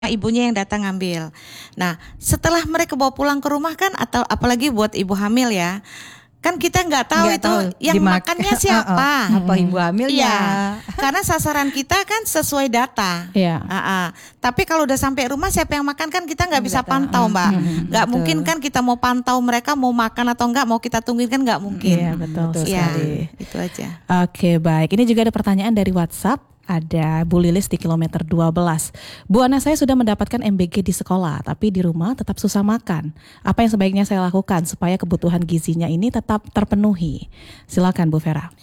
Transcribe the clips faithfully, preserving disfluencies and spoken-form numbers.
ibunya yang datang ngambil. Nah, setelah mereka bawa pulang ke rumah kan, atau apalagi buat ibu hamil ya, kan kita nggak tahu Nggak itu tahu, yang dimak- makannya siapa. Apa ibu hamilnya? Iya, karena sasaran kita kan sesuai data. Iya. Ah, ah. Tapi kalau udah sampai rumah siapa yang makan kan kita nggak bisa Nggak tahu. pantau, Mbak. Mm, Nggak betul. mungkin kan kita mau pantau mereka mau makan atau enggak, mau kita tungguin kan nggak mungkin. Iya, betul, betul Iya, sekali. itu aja. Oke, baik. Ini juga ada pertanyaan dari WhatsApp. Ada Bu Lilis di kilometer dua belas. Bu, anak saya sudah mendapatkan M B G di sekolah, tapi di rumah tetap susah makan. Apa yang sebaiknya saya lakukan supaya kebutuhan gizinya ini tetap terpenuhi? Silakan Bu Vera.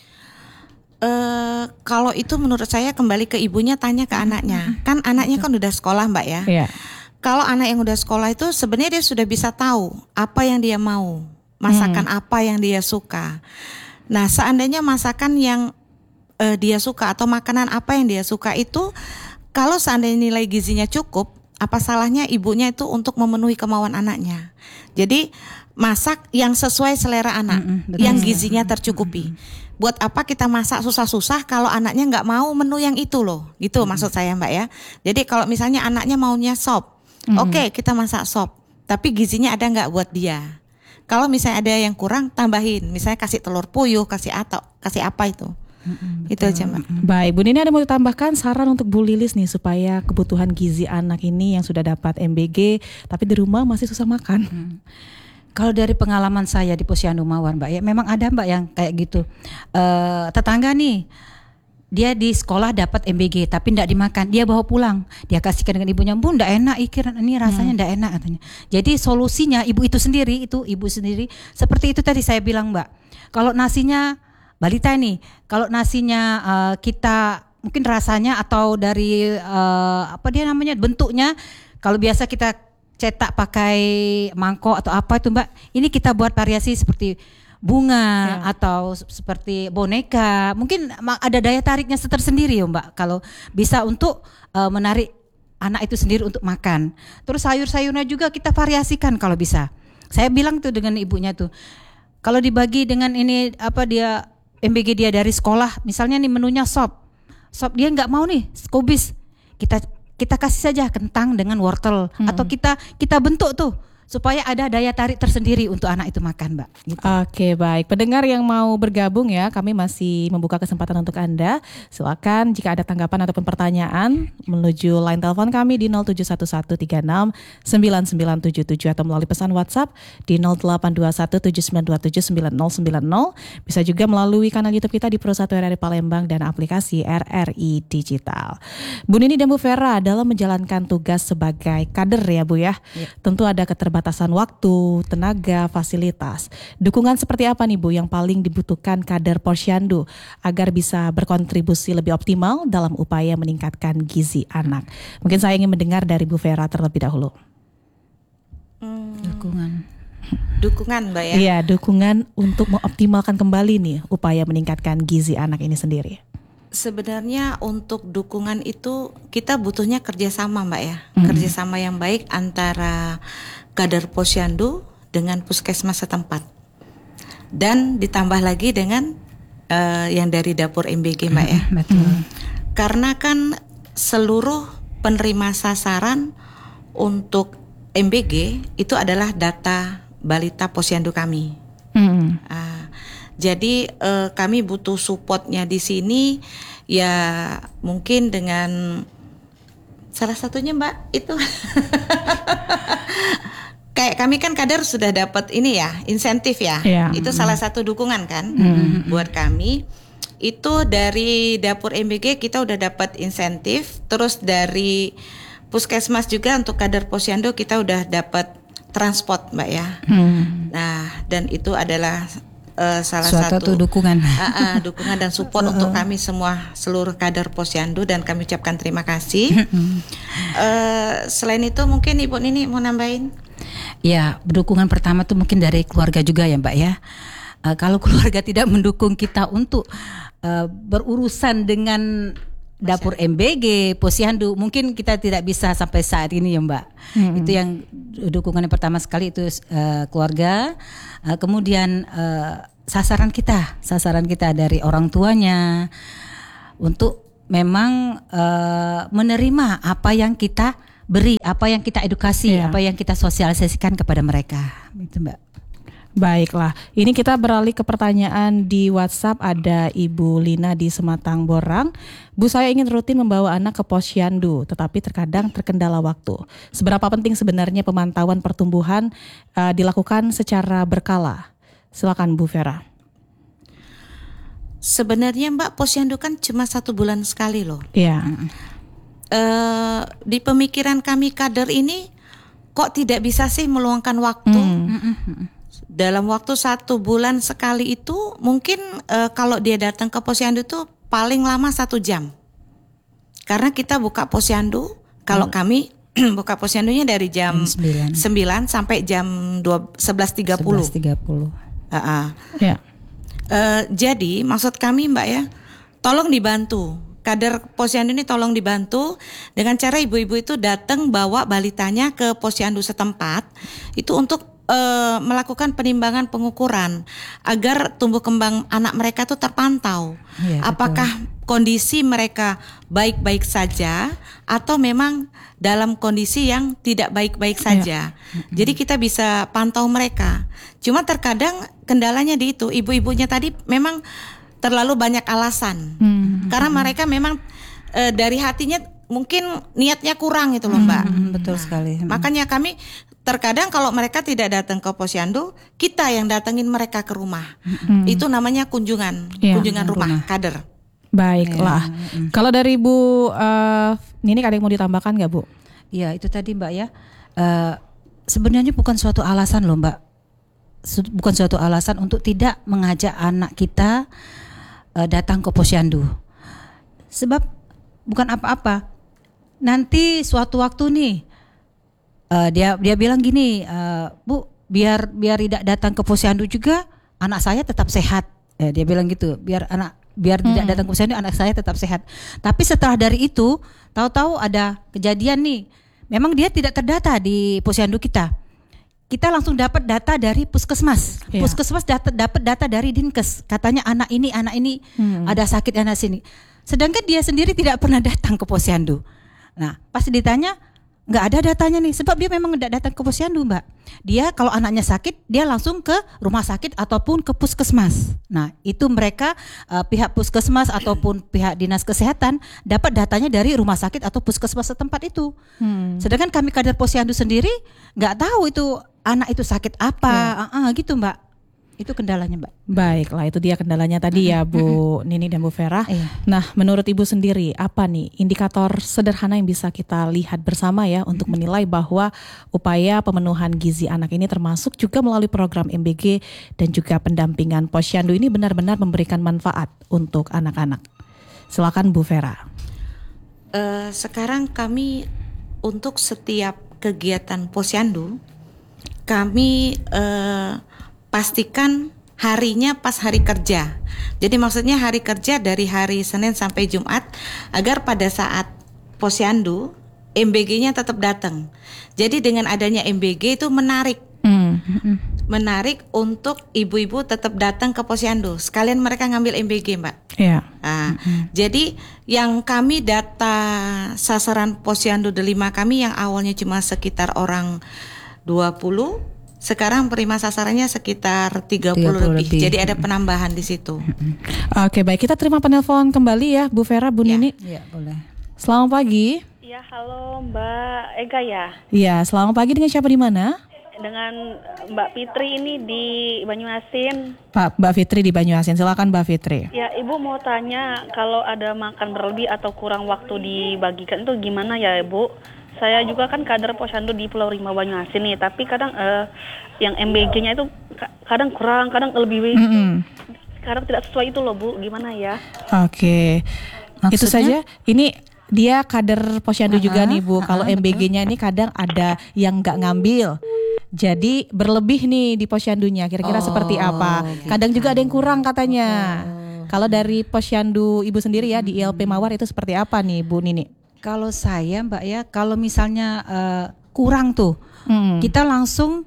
Eh, kalau itu menurut saya kembali ke ibunya, tanya ke anaknya. Kan anaknya kan udah sekolah, Mbak ya. Iya. Kalau anak yang udah sekolah itu sebenarnya dia sudah bisa tahu apa yang dia mau, masakan apa yang dia suka. Nah, seandainya masakan yang uh, dia suka atau makanan apa yang dia suka itu, kalau seandainya nilai gizinya cukup, apa salahnya ibunya itu untuk memenuhi kemauan anaknya. Jadi masak yang sesuai selera anak, Mm-mm, betul. yang gizinya tercukupi. Buat apa kita masak susah-susah kalau anaknya nggak mau menu yang itu loh, gitu maksud saya, Mbak ya. Jadi kalau misalnya anaknya maunya sop, oke okay, kita masak sop, tapi gizinya ada nggak buat dia. Kalau misalnya ada yang kurang, tambahin, misalnya kasih telur puyuh, kasih atau kasih apa itu. Mm-mm, Itu aja, Mbak. Baik, Bu Nini ada mau tambahkan saran untuk Bu Lilis nih supaya kebutuhan gizi anak ini yang sudah dapat M B G tapi di rumah masih susah makan. Hmm. Kalau dari pengalaman saya di Posyandu Mawar, Mbak, ya memang ada Mbak yang kayak gitu. Eh, tetangga nih, dia di sekolah dapat M B G tapi tidak dimakan, dia bawa pulang, dia kasihkan dengan ibunya, Bu, ndak enak, ikir ini rasanya ndak enak katanya. Jadi solusinya ibu itu sendiri, itu ibu sendiri. Seperti itu tadi saya bilang, Mbak. Kalau nasinya balita nih, kalau nasinya uh, kita mungkin rasanya atau dari uh, apa dia namanya bentuknya, kalau biasa kita cetak pakai mangkok atau apa itu, Mbak, ini kita buat variasi seperti bunga ya, atau seperti boneka, mungkin ada daya tariknya tersendiri ya, Mbak, kalau bisa untuk uh, menarik anak itu sendiri untuk makan. Terus sayur-sayurnya juga kita variasikan kalau bisa. Saya bilang tuh dengan ibunya tuh, kalau dibagi dengan ini apa dia M B G dia dari sekolah, misalnya nih menunya sop, sop dia nggak mau nih, skobis, kita kita kasih saja kentang dengan wortel, hmm. atau kita kita bentuk tuh supaya ada daya tarik tersendiri untuk anak itu makan, Mbak. Gitu. Oke, baik. Pendengar yang mau bergabung ya, kami masih membuka kesempatan untuk Anda. Silakan jika ada tanggapan ataupun pertanyaan menuju line telepon kami di nol tujuh satu satu tiga enam sembilan sembilan tujuh tujuh atau melalui pesan WhatsApp di nol delapan dua satu tujuh sembilan dua tujuh sembilan nol sembilan nol. Bisa juga melalui kanal YouTube kita di Pro satu R R I Palembang dan aplikasi R R I Digital. Bu Nini dan Bu Vera dalam menjalankan tugas sebagai kader ya, Bu ya. Ya. Tentu ada keterbatasan batasan waktu, tenaga, fasilitas. Dukungan seperti apa nih, Bu, yang paling dibutuhkan kader Posyandu agar bisa berkontribusi lebih optimal dalam upaya meningkatkan gizi anak? Mungkin saya ingin mendengar dari Bu Vera terlebih dahulu. Hmm, Dukungan. Dukungan, Mbak ya? Iya, dukungan untuk mengoptimalkan kembali nih upaya meningkatkan gizi anak ini sendiri. Sebenarnya untuk dukungan itu kita butuhnya kerjasama, Mbak ya, mm-hmm. kerjasama yang baik antara kader Posyandu dengan puskesmas setempat, dan ditambah lagi dengan uh, yang dari dapur M B G, Mbak ya. Betul. Karena kan seluruh penerima sasaran untuk M B G itu adalah data balita Posyandu kami. Mm-hmm. Uh, Jadi eh, kami butuh supportnya di sini ya, mungkin dengan salah satunya, Mbak, itu kayak kami kan kader sudah dapat ini ya, insentif ya, yeah. Itu salah satu dukungan kan mm-hmm. buat kami. Itu dari dapur M B G kita udah dapat insentif, terus dari puskesmas juga untuk kader Posyandu kita udah dapat transport, Mbak ya. Mm. Nah, dan itu adalah Uh, salah Suatu satu dukungan, uh, uh, dukungan dan support uh, untuk kami semua seluruh kader Posyandu, dan kami ucapkan terima kasih. uh, selain itu mungkin Ibu Nini mau nambahin? Ya, dukungan pertama tuh mungkin dari keluarga juga ya, Mbak ya. Uh, kalau keluarga tidak mendukung kita untuk uh, berurusan dengan dapur M B G, Posyandu, mungkin kita tidak bisa sampai saat ini ya, Mbak. Mm-hmm. Itu yang dukungan yang pertama sekali itu uh, keluarga. Uh, kemudian uh, sasaran kita, sasaran kita dari orang tuanya untuk memang uh, menerima apa yang kita beri, apa yang kita edukasi, Iya. apa yang kita sosialisasikan kepada mereka, gitu Mbak. Baiklah, ini kita beralih ke pertanyaan di WhatsApp. Ada Ibu Lina di Sematang Borang. Bu, saya ingin rutin membawa anak ke posyandu, tetapi terkadang terkendala waktu. Seberapa penting sebenarnya pemantauan pertumbuhan uh, dilakukan secara berkala? Silakan Bu Vera. Sebenarnya Mbak, posyandu kan cuma satu bulan sekali loh. Iya. Eh, di pemikiran kami kader ini kok tidak bisa sih meluangkan waktu? Hmm. Dalam waktu satu bulan sekali itu mungkin eh, kalau dia datang ke posyandu itu paling lama satu jam. Karena kita buka posyandu, kalau kami buka posyandunya dari jam sembilan. sembilan sampai jam sebelas tiga puluh. sebelas tiga puluh. Uh-uh. Ya. Uh, jadi maksud kami Mbak ya, tolong dibantu. Kader posyandu ini tolong dibantu dengan cara ibu-ibu itu datang bawa balitanya ke posyandu setempat itu untuk uh, melakukan penimbangan pengukuran agar tumbuh kembang anak mereka itu terpantau. Iya, betul. Apakah kondisi mereka baik-baik saja atau memang dalam kondisi yang tidak baik-baik saja. Jadi kita bisa pantau mereka. Cuma terkadang kendalanya di itu, ibu-ibunya tadi memang terlalu banyak alasan. Hmm. Karena mereka memang e, dari hatinya mungkin niatnya kurang itu loh Mbak. Hmm, betul sekali. Makanya kami terkadang kalau mereka tidak datang ke posyandu, kita yang datengin mereka ke rumah. Hmm. Itu namanya kunjungan, Iya, kunjungan rumah, rumah. kader. Baiklah. Kalau dari Bu uh, Nini ada yang mau ditambahkan nggak Bu? Iya, itu tadi Mbak ya. Eh, sebenarnya bukan suatu alasan loh Mbak. Su- Bukan suatu alasan untuk tidak mengajak anak kita eh, datang ke posyandu. Sebab bukan apa-apa. Nanti suatu waktu nih eh, dia dia bilang gini, eh, Bu, biar biar tidak datang ke posyandu juga anak saya tetap sehat. Eh, dia bilang gitu, biar anak biar tidak datang ke posyandu anak saya tetap sehat. Tapi setelah dari itu, tahu-tahu ada kejadian nih. Memang dia tidak terdata di posyandu kita. Kita langsung dapat data dari puskesmas. Iya. Puskesmas data, dapat data dari dinkes. Katanya anak ini, anak ini Hmm. ada sakit anak sini. Sedangkan dia sendiri tidak pernah datang ke posyandu. Nah, pas ditanya nggak ada datanya nih, sebab dia memang tidak datang ke posyandu Mbak. Dia kalau anaknya sakit, dia langsung ke rumah sakit ataupun ke puskesmas. Nah, itu mereka uh, pihak puskesmas ataupun pihak dinas kesehatan dapat datanya dari rumah sakit atau puskesmas setempat itu. Hmm. Sedangkan kami kader posyandu sendiri nggak tahu itu anak itu sakit apa, Ah, ah, gitu Mbak. Itu kendalanya Mbak. Baiklah, itu dia kendalanya tadi ya Bu Nini dan Bu Vera. Iya. Nah, menurut Ibu sendiri apa nih indikator sederhana yang bisa kita lihat bersama ya untuk menilai bahwa upaya pemenuhan gizi anak ini termasuk juga melalui program M B G dan juga pendampingan posyandu ini benar-benar memberikan manfaat untuk anak-anak. Silakan Bu Vera. Eh, sekarang kami untuk setiap kegiatan posyandu kami eh, pastikan harinya pas hari kerja. Jadi maksudnya hari kerja dari hari Senin sampai Jumat agar pada saat posyandu M B G-nya tetap datang. Jadi dengan adanya M B G itu menarik Hmm. menarik untuk ibu-ibu tetap datang ke posyandu. Sekalian mereka ngambil M B G, Mbak. Iya. Nah, jadi yang kami data sasaran posyandu Delima kami yang awalnya cuma sekitar orang dua puluh, sekarang penerima sasarannya sekitar tiga puluh, tiga puluh lebih. lebih. Jadi ada penambahan di situ. Oke, baik, kita terima penelpon kembali ya Bu Vera, Bu Ya. Nini. Iya, boleh. Selamat pagi. Ya, halo Mbak Ega ya. Iya, selamat pagi, dengan siapa di mana? Dengan Mbak Fitri ini di Banyuasin. Pak Mbak Fitri di Banyuasin. Silakan Mbak Fitri. Ya, Ibu mau tanya kalau ada makan berlebih atau kurang waktu dibagikan itu gimana ya, Ibu? Saya juga kan kader posyandu di Pulau Rimau Banyuasin nih, tapi kadang eh, yang M B G-nya itu ka- kadang kurang, kadang lebih, Mm-mm. kadang tidak sesuai itu loh, Bu. Gimana ya? Oke. Itu Maksudnya? saja. Ini dia kader posyandu juga nih Bu. Kalau M B G-nya ini kadang ada yang nggak ngambil. Jadi berlebih nih di posyandunya. Kira-kira Oh, seperti apa? Kadang juga ada yang kurang katanya. Kalau dari posyandu Ibu sendiri ya di I L P Mawar itu seperti apa nih Bu Nini? Kalau saya Mbak ya, kalau misalnya eh, kurang tuh, Hmm. kita langsung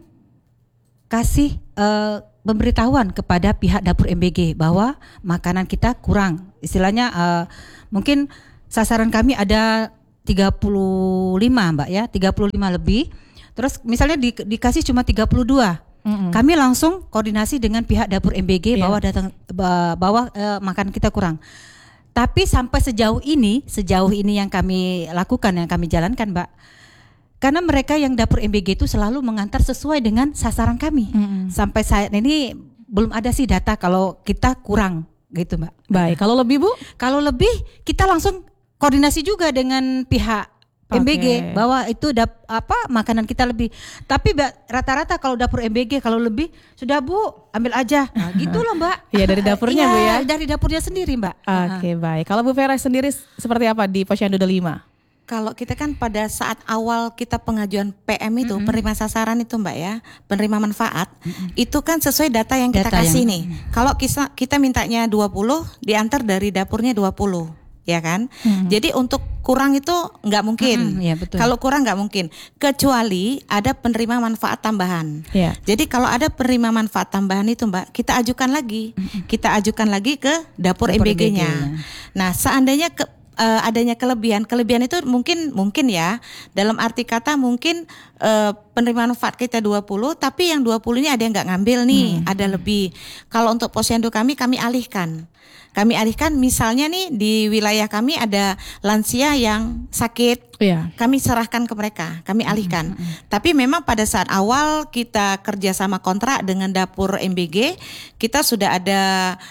kasih eh, pemberitahuan kepada pihak dapur M B G bahwa makanan kita kurang. Istilahnya eh, mungkin sasaran kami ada tiga puluh lima Mbak ya, tiga puluh lima lebih. Terus misalnya di, dikasih cuma tiga puluh dua. Mm-hmm. Kami langsung koordinasi dengan pihak dapur M B G yeah. bahwa datang bahwa uh, makan kita kurang. Tapi sampai sejauh ini, sejauh ini yang kami lakukan, yang kami jalankan, Mbak. Karena mereka yang dapur M B G itu selalu mengantar sesuai dengan sasaran kami. Mm-hmm. Sampai saat ini belum ada sih data kalau kita kurang gitu, Mbak. Baik, kalau lebih, Bu? Kalau lebih kita langsung koordinasi juga dengan pihak M B G okay. bahwa itu dap, apa makanan kita lebih. Tapi Mbak, rata-rata kalau dapur M B G kalau lebih sudah Bu ambil aja. Nah, gitu loh Mbak. Iya dari dapurnya ya, Bu ya. Dari dapurnya sendiri Mbak. Oke okay, baik. Kalau Bu Vera sendiri seperti apa di Posyandu lima? Kalau kita kan pada saat awal kita pengajuan P M itu mm-hmm. penerima sasaran itu Mbak ya, penerima manfaat mm-hmm. itu kan sesuai data yang kita data kasih yang, nih. Mm-hmm. Kalau kita kita mintanya dua puluh diantar dari dapurnya dua puluh. Ya kan, hmm. jadi untuk kurang itu nggak mungkin. Hmm, ya betul. Kalau kurang nggak mungkin, kecuali ada penerima manfaat tambahan. Ya. Jadi kalau ada penerima manfaat tambahan itu Mbak, kita ajukan lagi, hmm. kita ajukan lagi ke dapur, dapur M B G-nya. M B G-nya. Nah, seandainya ke, uh, adanya kelebihan, kelebihan itu mungkin mungkin ya, dalam arti kata mungkin uh, penerima manfaat kita dua puluh, tapi yang dua puluh ini ada yang nggak ngambil nih, hmm. ada lebih. Kalau untuk posyandu kami, kami alihkan. Kami alihkan misalnya nih di wilayah kami ada lansia yang sakit, yeah. kami serahkan ke mereka, kami alihkan. Mm-hmm. Tapi memang pada saat awal kita kerjasama kontrak dengan dapur M B G, kita sudah ada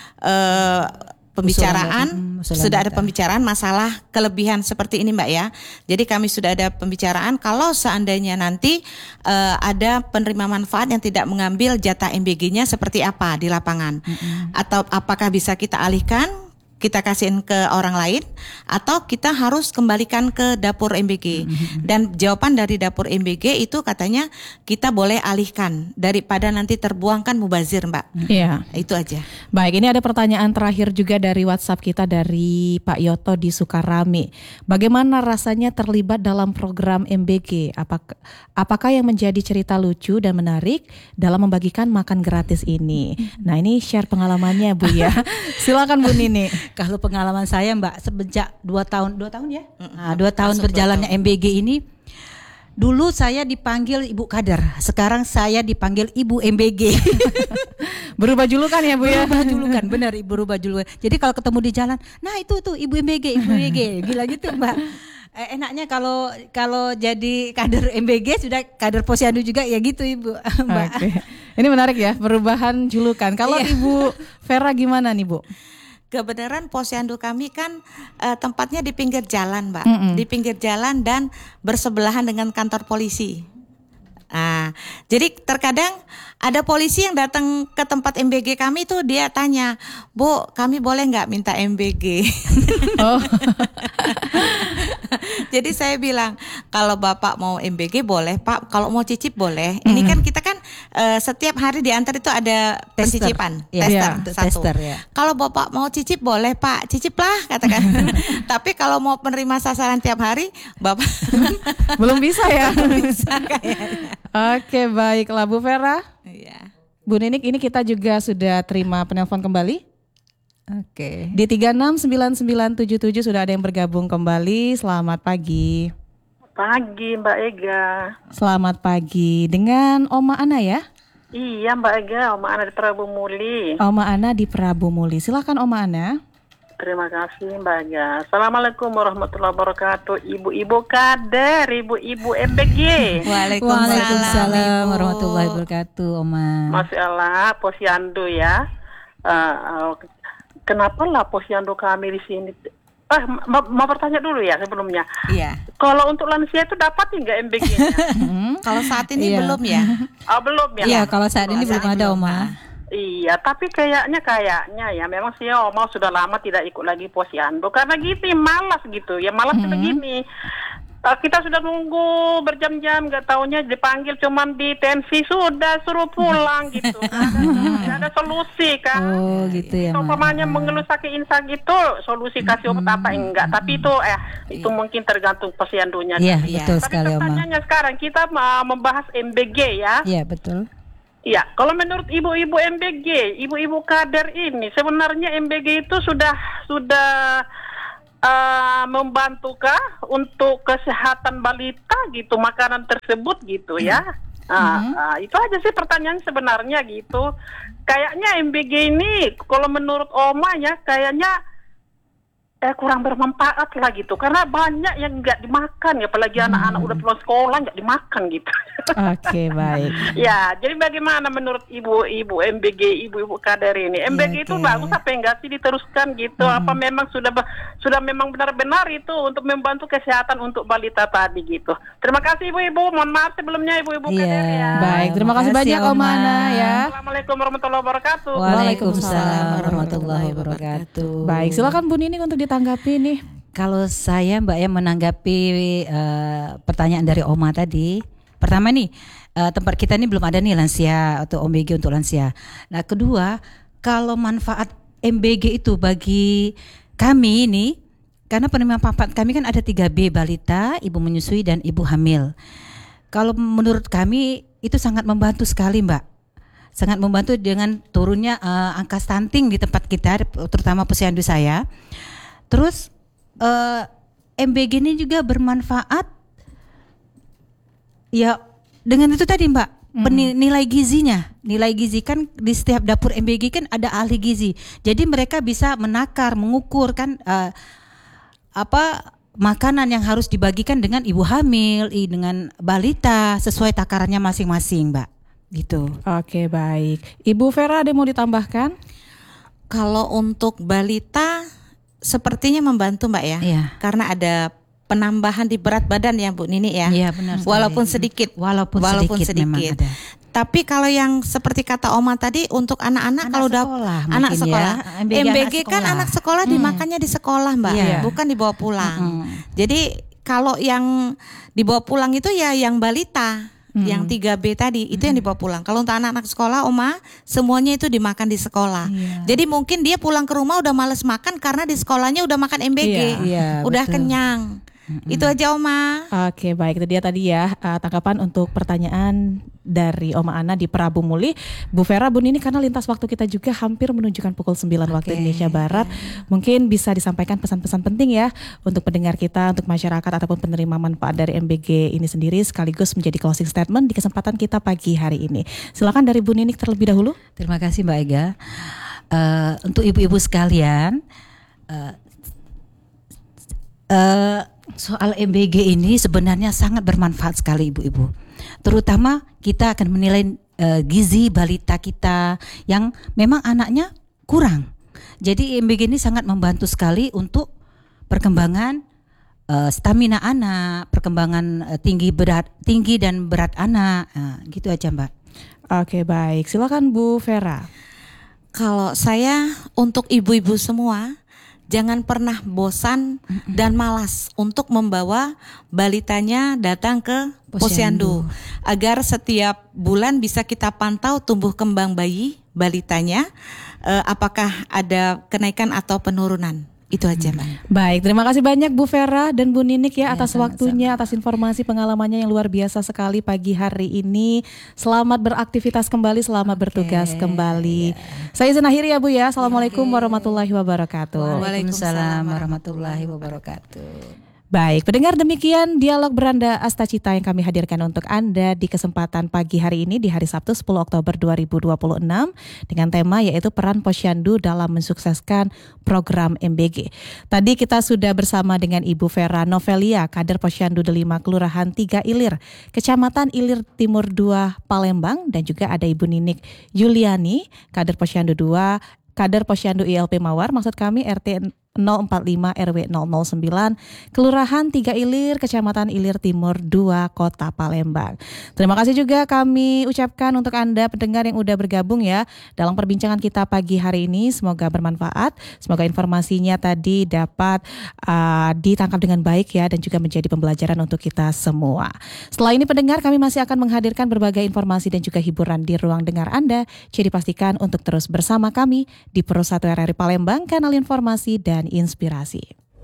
uh, pembicaraan, usulan, usulan sudah ada pembicaraan masalah kelebihan seperti ini Mbak ya. Jadi kami sudah ada pembicaraan kalau seandainya nanti uh, ada penerima manfaat yang tidak mengambil jatah M B G-nya seperti apa di lapangan, mm-hmm. atau apakah bisa kita alihkan, kita kasihin ke orang lain, atau kita harus kembalikan ke dapur M B G. Mm-hmm. Dan jawaban dari dapur M B G itu katanya kita boleh alihkan daripada nanti terbuangkan mubazir Mbak. Iya. Itu aja. Baik, ini ada pertanyaan terakhir juga dari WhatsApp kita dari Pak Yoto di Sukarame. Bagaimana rasanya terlibat dalam program M B G? Apakah, apakah yang menjadi cerita lucu dan menarik dalam membagikan makan gratis ini? Nah ini share pengalamannya Bu ya. Silakan Bu Nini. Kalau pengalaman saya Mbak sejak dua tahun dua tahun ya, nah, dua tahun Masuk berjalannya M B G ini, dulu saya dipanggil Ibu Kader, sekarang saya dipanggil Ibu M B G. Berubah julukan ya Bu ya? Berubah julukan, benar Ibu berubah julukan. Jadi kalau ketemu di jalan, nah itu tuh Ibu M B G, Ibu M B G, gila gitu Mbak. Eh, enaknya kalau kalau jadi kader M B G sudah kader posyandu juga ya gitu Ibu. Mbak. Okay. Ini menarik ya perubahan julukan. Kalau iya. Ibu Vera gimana nih Bu? Kebenaran posyandu kami kan uh, tempatnya di pinggir jalan, Mbak, mm-hmm. di pinggir jalan dan bersebelahan dengan kantor polisi. Nah, jadi terkadang ada polisi yang datang ke tempat M B G kami tuh dia tanya, Bu, kami boleh nggak minta M B G? Oh. Jadi saya bilang, kalau Bapak mau M B G boleh, Pak. Kalau mau cicip boleh. Mm-hmm. Ini kan kita kan uh, setiap hari diantar itu ada tester. pencicipan, yeah. tester yeah. satu. Tester, yeah. Kalau Bapak mau cicip boleh, Pak. Cicip lah katakan. Tapi kalau mau penerima sasaran tiap hari, Bapak belum bisa ya. Belum bisa kayaknya. Oke, baiklah Bu Vera. Iya. Bu Ninik, ini kita juga sudah terima penelpon kembali. Oke. Di tiga enam sembilan sembilan tujuh tujuh sudah ada yang bergabung kembali. Selamat pagi. Pagi Mbak Ega. Selamat pagi. Dengan Oma Ana ya? Iya Mbak Ega, Oma Ana di Prabu Muli. Oma Ana di Prabu Muli. Silakan Oma Ana. Terima kasih Mbak Ega. Assalamualaikum warahmatullahi wabarakatuh. Ibu-ibu kader, ibu-ibu M B G. Waalaikumsalam, Waalaikumsalam warahmatullahi wabarakatuh, Oma. Masya Allah, posyandu ya. Uh, kenapa lah posyandu kami di sini? Ah, mau, mau bertanya dulu ya sebelumnya. Iya. Kalau untuk lansia itu dapat nggak M B G-nya? Kalau saat ini iya. belum ya? Oh belum ya? Iya, kalau saat ini belum ada, Oma. Iya, tapi kayaknya kayaknya ya memang sih Oma sudah lama tidak ikut lagi posyandu karena gitu malas gitu ya malas mm-hmm. begini. Uh, kita sudah nunggu berjam-jam, nggak taunya dipanggil cuman di tensi sudah suruh pulang gitu. Nggak ada, ada solusi kan? Oh gitu ya. Umpamanya mengeluh sakit insak gitu, solusi kasih obat apa enggak? Tapi itu eh itu mungkin tergantung posyandunya. Iya betul Tapi sekali Oma. pertanyaannya sekarang kita uh, membahas M B G ya. Iya betul. Ya, kalau menurut ibu-ibu M B G, ibu-ibu kader ini sebenarnya M B G itu sudah sudah uh, membantukah untuk kesehatan balita gitu makanan tersebut gitu ya? Uh, Mm-hmm. uh, itu aja sih pertanyaan sebenarnya gitu. Kayaknya M B G ini kalau menurut Oma ya kayaknya eh, kurang bermanfaat lah gitu karena banyak yang nggak dimakan ya apalagi Hmm. anak-anak udah pulang sekolah nggak dimakan gitu. Oke, baik. Ya, jadi bagaimana menurut ibu-ibu M B G, ibu-ibu kader ini? M B G Ya, itu oke. bagus apa enggak sih diteruskan gitu? Hmm. Apa memang sudah ba- sudah memang benar-benar itu untuk membantu kesehatan untuk balita tadi gitu? Terima kasih ibu-ibu. Mohon maaf sebelumnya ibu-ibu Iya. kader ya. Baik, terima kasih Makasih, banyak Oma Oma. Ana ya. Assalamualaikum warahmatullahi wabarakatuh. Waalaikumsalam warahmatullahi wabarakatuh. Baik, silakan Bu Nining untuk ditanggapi nih. Kalau saya Mbak ya menanggapi eh, pertanyaan dari Oma tadi, pertama nih eh, tempat kita ini belum ada nih lansia atau O M B G untuk lansia. Nah kedua, kalau manfaat M B G itu bagi kami ini, karena penerima manfaat kami kan ada tiga B, balita, ibu menyusui dan ibu hamil. Kalau menurut kami itu sangat membantu sekali Mbak. Sangat membantu dengan turunnya eh, angka stunting di tempat kita, terutama posyandu saya. Terus Uh, M B G ini juga bermanfaat ya dengan itu tadi Mbak, peni- nilai gizinya, nilai gizi kan di setiap dapur M B G kan ada ahli gizi, jadi mereka bisa menakar, mengukur kan uh, apa makanan yang harus dibagikan dengan ibu hamil, i- dengan balita sesuai takarannya masing-masing Mbak, gitu. Oke, baik. Ibu Vera ada yang mau ditambahkan? Kalau untuk balita sepertinya membantu Mbak ya, Iya. karena ada penambahan di berat badan ya Bu Nini ya, Iya, benar sekali. walaupun sedikit, Walaupun, sedikit, memang ada. Tapi kalau yang seperti kata Oma tadi untuk anak-anak Anak kalau udah sekolah anak mungkin sekolah, ya. M B G M B G anak kan sekolah. anak sekolah dimakannya di sekolah Mbak, Iya. bukan dibawa pulang. Mm-mm. Jadi kalau yang dibawa pulang itu ya yang balita. Yang tiga B tadi itu yang dibawa pulang. Kalau untuk anak-anak sekolah, Oma, semuanya itu dimakan di sekolah. Iya. Jadi mungkin dia pulang ke rumah udah males makan karena di sekolahnya udah makan M B G, Iya, iya, udah betul. kenyang. Itu aja Oma. Oke, baik. Itu dia tadi ya uh, tanggapan untuk pertanyaan dari Oma Ana di Prabu Muli. Bu Vera, Bu Nini, karena lintas waktu kita juga hampir menunjukkan pukul sembilan waktu Indonesia Barat. Mungkin bisa disampaikan pesan-pesan penting ya untuk pendengar kita, untuk masyarakat ataupun penerima manfaat dari M B G ini sendiri sekaligus menjadi closing statement di kesempatan kita pagi hari ini. Silakan dari Bu Nini terlebih dahulu. Terima kasih Mbak Ega. Eh, untuk ibu-ibu sekalian, eh, eh, soal M B G ini sebenarnya sangat bermanfaat sekali ibu-ibu. Terutama kita akan menilai eh, gizi balita kita yang memang anaknya kurang. Jadi M B G ini sangat membantu sekali untuk perkembangan eh, stamina anak, perkembangan eh, tinggi berat tinggi dan berat anak. Nah, gitu aja Mbak. Oke, baik. Silakan Bu Vera. Kalau saya untuk ibu-ibu semua, jangan pernah bosan dan malas untuk membawa balitanya datang ke posyandu, agar setiap bulan bisa kita pantau tumbuh kembang bayi balitanya, eh, apakah ada kenaikan atau penurunan. Itu aja Mbak. Baik, terima kasih banyak Bu Vera dan Bu Ninik ya, Ya, atas sama-sama. waktunya, atas informasi pengalamannya yang luar biasa sekali pagi hari ini. Selamat beraktivitas kembali, selamat bertugas kembali. Saya izin akhiri ya Bu ya. Assalamualaikum warahmatullahi wabarakatuh. Waalaikumsalam warahmatullahi wabarakatuh. Baik, pendengar, demikian dialog beranda Astacita yang kami hadirkan untuk Anda di kesempatan pagi hari ini di hari Sabtu sepuluh Oktober dua ribu dua puluh enam dengan tema yaitu peran posyandu dalam mensukseskan program M B G. Tadi kita sudah bersama dengan Ibu Vera Novelia, kader posyandu Delima Kelurahan tiga Ilir, Kecamatan Ilir Timur dua Palembang, dan juga ada Ibu Ninik Yuliani, kader posyandu dua, kader posyandu I L P Mawar, maksud kami R T nol empat lima R W nol nol sembilan Kelurahan tiga Ilir, Kecamatan Ilir Timur dua, Kota Palembang. Terima kasih juga kami ucapkan untuk Anda pendengar yang udah bergabung ya dalam perbincangan kita pagi hari ini. Semoga bermanfaat, semoga informasinya tadi dapat uh, ditangkap dengan baik ya, dan juga menjadi pembelajaran untuk kita semua. Setelah ini pendengar, kami masih akan menghadirkan berbagai informasi dan juga hiburan di ruang dengar Anda. Jadi pastikan untuk terus bersama kami di Pro satu R R I Palembang, kanal informasi dan inspirasi.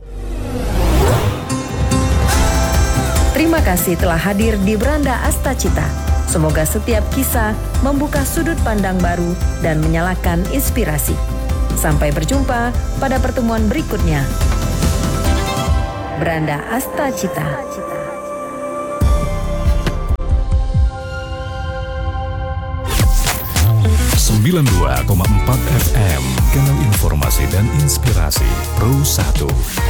Terima kasih telah hadir di Beranda Astacita. Semoga setiap kisah membuka sudut pandang baru dan menyalakan inspirasi. Sampai berjumpa pada pertemuan berikutnya. Beranda Astacita. sembilan puluh dua koma empat F M, Kanal Informasi dan Inspirasi Pro satu.